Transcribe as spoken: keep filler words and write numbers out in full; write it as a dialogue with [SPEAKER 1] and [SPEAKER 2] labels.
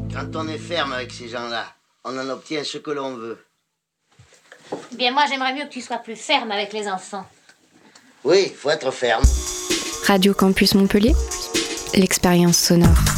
[SPEAKER 1] Quand on est ferme avec ces gens-là, on en obtient ce que l'on veut.
[SPEAKER 2] Bien, moi, j'aimerais mieux que tu sois plus ferme avec les enfants.
[SPEAKER 1] Oui, il faut être ferme.
[SPEAKER 3] Radio Campus Montpellier, l'expérience sonore.